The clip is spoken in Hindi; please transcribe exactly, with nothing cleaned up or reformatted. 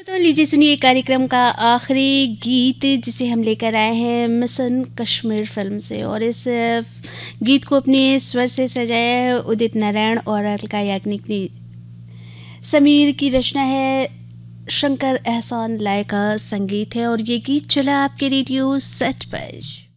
तो लीजिए सुनिए कार्यक्रम का आखिरी गीत जिसे हम लेकर आए हैं मिशन कश्मीर फिल्म से, और इस अ, गीत को अपने स्वर से सजाया है उदित नारायण और अलका याग्निक ने। समीर की रचना है, शंकर एहसान लाय का संगीत है, और ये गीत चला आपके रेडियो सेट पर।